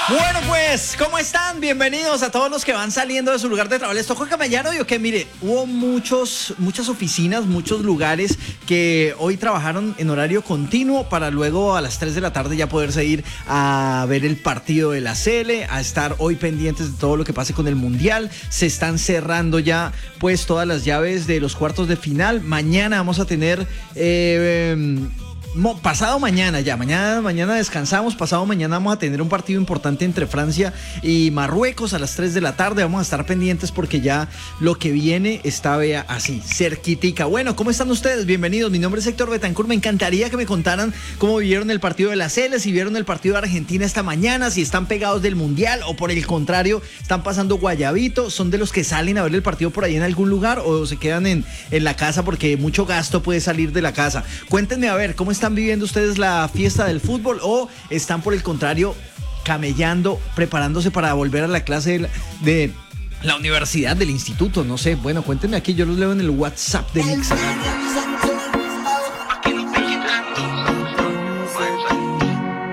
Bueno, pues, ¿cómo están? Bienvenidos a todos los que van saliendo de su lugar de trabajo. ¿Les tocó camellar hoy o qué? Mire, hubo muchas oficinas, muchos lugares que hoy trabajaron en horario continuo para luego a las 3 de la tarde ya poderse ir a ver el partido de la Sele, a estar hoy pendientes de todo lo que pase con el Mundial. Se están cerrando ya, pues, todas las llaves de los cuartos de final. Mañana vamos a tener... pasado mañana ya, mañana descansamos, pasado mañana vamos a tener un partido importante entre Francia y Marruecos a las 3 de la tarde, vamos a estar pendientes porque ya lo que viene está, vea, así, cerquitica. Bueno, ¿cómo están ustedes? Bienvenidos, mi nombre es Héctor Betancourt, me encantaría que me contaran cómo vivieron el partido de la Sele, si vieron el partido de Argentina esta mañana, si están pegados del Mundial o por el contrario, están pasando guayabito, son de los que salen a ver el partido por ahí en algún lugar o se quedan en la casa porque mucho gasto puede salir de la casa. Cuéntenme a ver, ¿cómo están viviendo ustedes la fiesta del fútbol o están por el contrario camellando, preparándose para volver a la clase de la universidad, del instituto? No sé, bueno, cuéntenme aquí, yo los leo en el WhatsApp de Mix.